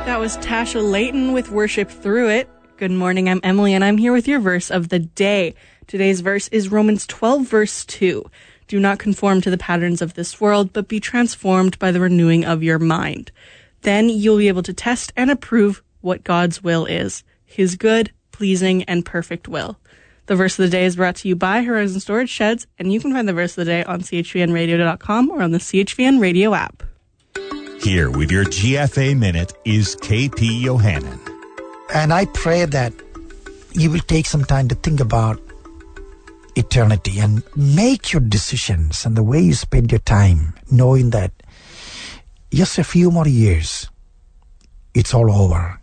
That was Tasha Layton with Worship Through It. Good morning, I'm Emily, and I'm here with your verse of the day. Today's verse is Romans 12, verse 2. Do not conform to the patterns of this world, but be transformed by the renewing of your mind. Then you'll be able to test and approve what God's will is, his good, pleasing, and perfect will. The verse of the day is brought to you by Horizon Storage Sheds, and you can find the verse of the day on chvnradio.com or on the CHVN radio app. Here with your GFA Minute is KP Yohannan. And I pray that you will take some time to think about eternity and make your decisions and the way you spend your time, knowing that just a few more years, it's all over.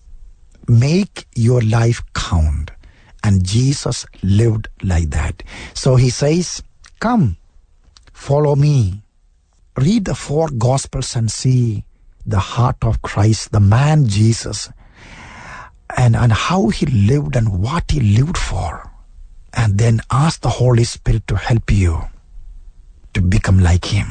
Make your life count. And Jesus lived like that. So he says, come, follow me. Read the 4 Gospels and see the heart of Christ, the man Jesus, and how he lived and what he lived for. And then ask the Holy Spirit to help you to become like him.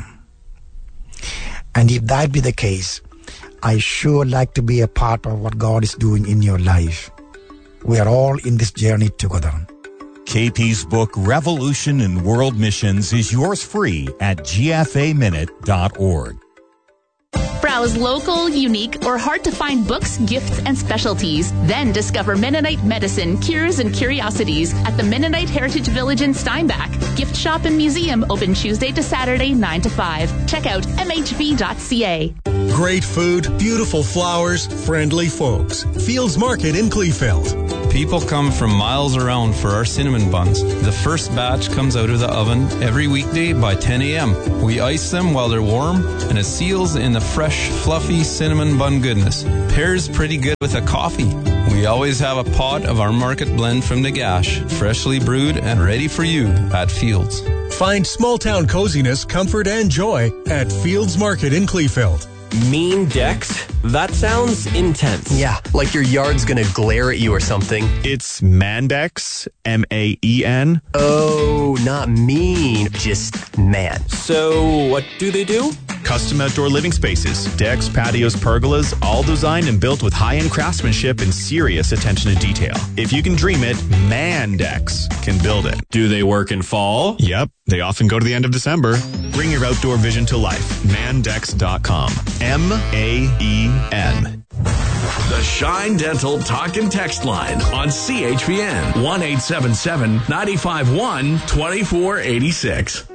And if that be the case, I sure like to be a part of what God is doing in your life. We are all in this journey together. KP's book, Revolution in World Missions, is yours free at gfaminute.org. Browse local, unique, or hard-to-find books, gifts, and specialties. Then discover Mennonite medicine, cures, and curiosities at the Mennonite Heritage Village in Steinbach. Gift shop and museum open Tuesday to Saturday, 9 to 5. Check out mhv.ca. Great food, beautiful flowers, friendly folks. Fields Market in Kleefeld. People come from miles around for our cinnamon buns. The first batch comes out of the oven every weekday by 10 a.m. We ice them while they're warm, and it seals in the fresh, fluffy cinnamon bun goodness. Pairs pretty good with a coffee. We always have a pot of our market blend from Nagash, freshly brewed and ready for you at Fields. Find small town coziness, comfort, and joy at Fields Market in Kleefeld. Mean decks? That sounds intense. Yeah, like your yard's gonna glare at you or something. It's Mandex, M-A-E-N. Oh, not mean, just man. So, what do they do? Custom outdoor living spaces, decks, patios, pergolas, all designed and built with high-end craftsmanship and serious attention to detail. If you can dream it, Mandex can build it. Do they work in fall? Yep, they often go to the end of December. Bring your outdoor vision to life. Mandex.com. M-A-E-N. The Shine Dental Talk and Text Line on CHVN 1-877-951-2486.